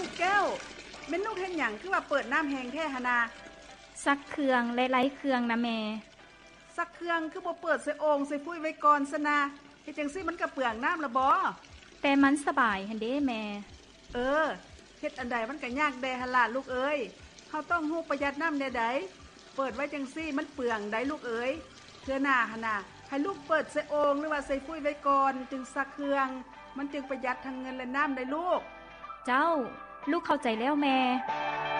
กแก้วแม่นลูกเฮ็ดหยังคือว่าเปิดน้ำแห้งแท้หนนาซักเครื่องและไร้เครื่องนะแม่ซักเครื่องคือบ่เปิดใส่โอ่งใส่ฟุ้ยไว้ก่อนซะนะเฮ็ดจังซี่มันก็เปลืองน้ำละบ่แต่มันสบายหั่นเด้แม่เฮ็ดอันใดมันก็ยากแดหั่นล่ะลูกเอ้ยเฮาต้องฮู้ประหยัดน้ำแน่ใดเปิดไว้จังซี่มันเปลืองได้ลูกเอ้ยเทื่อหน้าหั่นน่ะให้ลูกเปิดใส่โอ่งหรือว่าใส่ฟุ้ยไว้ก่อนจึงซักเครื่องมันจึงประหยัดทั้งเงินและน้ำได้ลูกเจ้าลูกเข้าใจแล้วแม่